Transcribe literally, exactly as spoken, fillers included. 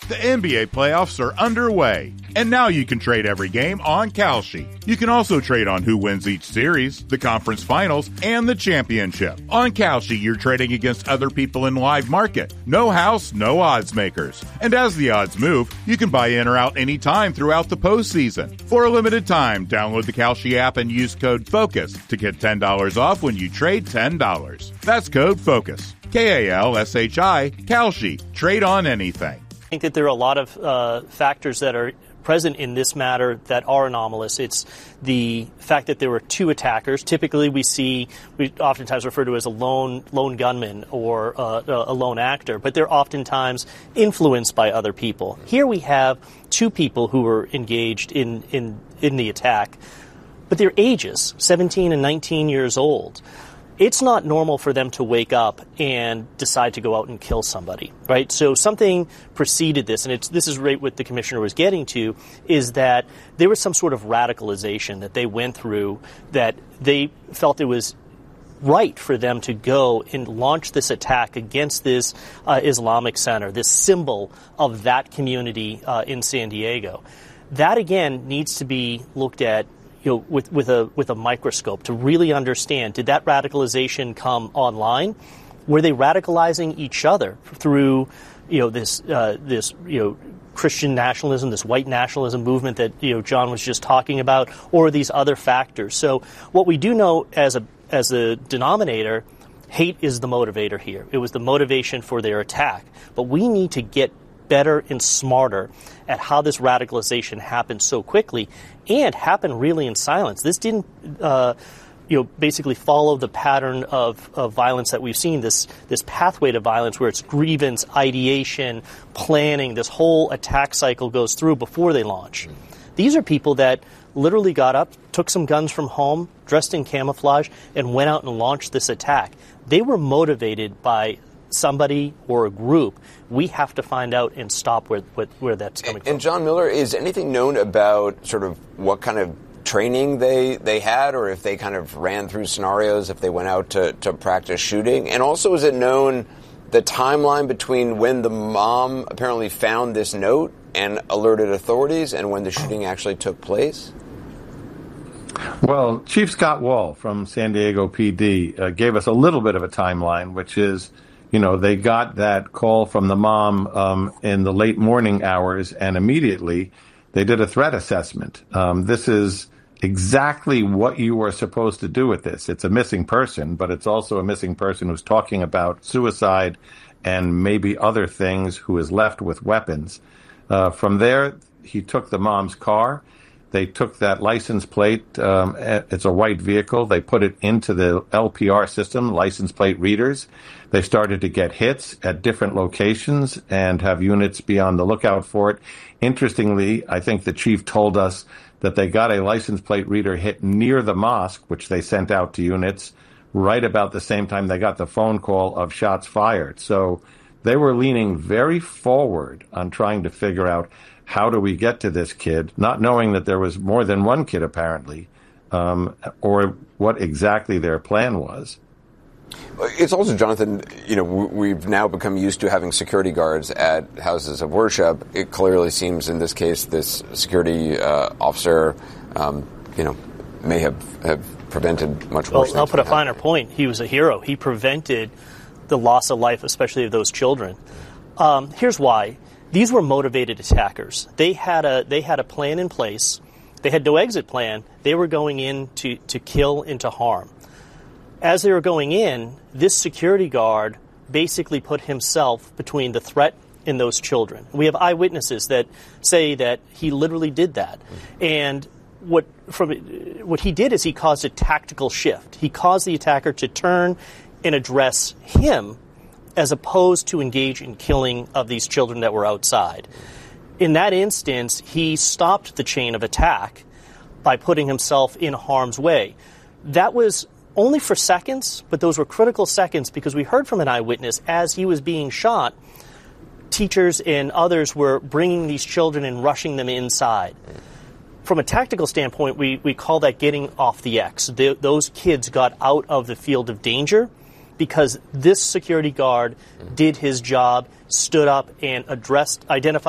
The N B A playoffs are underway, and now you can trade every game on Kalshi. You can also trade on who wins each series, the conference finals, and the championship. On Kalshi, you're trading against other people in live market. No house, no odds makers. And as the odds move, you can buy in or out anytime throughout the postseason. For a limited time, download the Kalshi app and use code FOCUS to get ten dollars off when you trade ten dollars. That's code FOCUS. K A L S H I, Kalshi. Trade on anything. I think that there are a lot of uh, factors that are present in this matter that are anomalous. It's the fact that there were two attackers. Typically, we see, we oftentimes refer to as a lone lone gunman or uh, a lone actor, but they're oftentimes influenced by other people. Here we have two people who were engaged in, in, in the attack, but their ages, seventeen and nineteen years old. It's not normal for them to wake up and decide to go out and kill somebody, right? So something preceded this, and it's, this is right what the commissioner was getting to, is that there was some sort of radicalization that they went through that they felt it was right for them to go and launch this attack against this uh, Islamic center, this symbol of that community uh, in San Diego. That, again, needs to be looked at, you know, with, with a with a microscope to really understand, did that radicalization come online? Were they radicalizing each other through, you know, this uh, this you know Christian nationalism, this white nationalism movement that, you know, John was just talking about, or are these other factors? So what we do know as a as a denominator, hate is the motivator here. It was the motivation for their attack. But we need to get better and smarter at how this radicalization happened so quickly and happened really in silence. This didn't, uh, you know, basically follow the pattern of, of violence that we've seen, this this pathway to violence where it's grievance, ideation, planning, this whole attack cycle goes through before they launch. These are people that literally got up, took some guns from home, dressed in camouflage, and went out and launched this attack. They were motivated by somebody or a group. We have to find out and stop where where, where that's coming and, from. And John Miller, is anything known about sort of what kind of training they, they had, or if they kind of ran through scenarios if they went out to, to practice shooting? And also, is it known the timeline between when the mom apparently found this note and alerted authorities and when the shooting actually took place? Well, Chief Scott Wall from San Diego P D uh, gave us a little bit of a timeline, which is, you know, they got that call from the mom um, in the late morning hours, and immediately they did a threat assessment. Um, this is exactly what you were supposed to do with this. It's a missing person, but it's also a missing person who's talking about suicide and maybe other things, who is left with weapons. Uh, from there, he took the mom's car. They took that license plate. Um, it's a white vehicle. They put it into the L P R system, license plate readers. They started to get hits at different locations and have units be on the lookout for it. Interestingly, I think the chief told us that they got a license plate reader hit near the mosque, which they sent out to units right about the same time they got the phone call of shots fired. So they were leaning very forward on trying to figure out, how do we get to this kid, not knowing that there was more than one kid apparently, um, or what exactly their plan was. It's also, Jonathan, you know, we've now become used to having security guards at houses of worship. It clearly seems in this case this security uh, officer, um, you know, may have, have prevented much worse. Well, I'll put a finer point. He was a hero. He prevented the loss of life, especially of those children. Um, here's why. These were motivated attackers. They had a they had a plan in place. They had no exit plan. They were going in to, to kill and to harm. As they were going in, this security guard basically put himself between the threat and those children. We have eyewitnesses that say that he literally did that. And what from what he did is he caused a tactical shift. He caused the attacker to turn and address him, as opposed to engage in killing of these children that were outside. In that instance, he stopped the chain of attack by putting himself in harm's way. That was only for seconds, but those were critical seconds because we heard from an eyewitness as he was being shot, teachers and others were bringing these children and rushing them inside. From a tactical standpoint, we, we call that getting off the X. The, those kids got out of the field of danger because this security guard did his job, stood up and addressed, identified